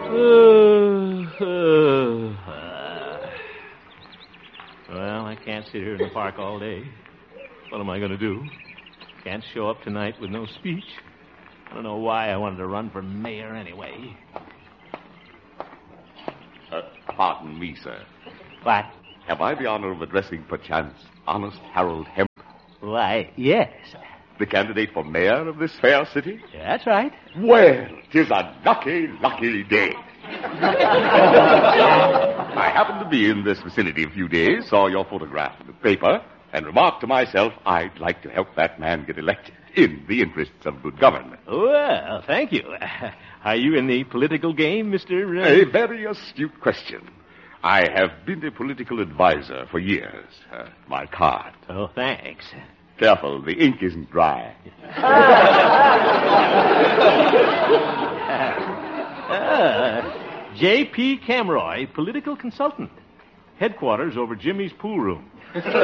Well, I can't sit here in the park all day. What am I going to do? Can't show up tonight with no speech. I don't know why I wanted to run for mayor anyway. Pardon me, sir. What? Have I the honor of addressing, perchance, honest Harold Hemp, Why, yes. the candidate for mayor of this fair city? That's right. Well, 'tis a lucky, lucky day. I happened to be in this vicinity a few days, saw your photograph in the paper, and remarked to myself, I'd like to help that man get elected in the interests of good government. Well, thank you. Are you in the political game, Mr. A very astute question. I have been a political advisor for years. My card. Oh, thanks. Careful, the ink isn't dry. J.P. Camroy, political consultant. Headquarters over Jimmy's pool room.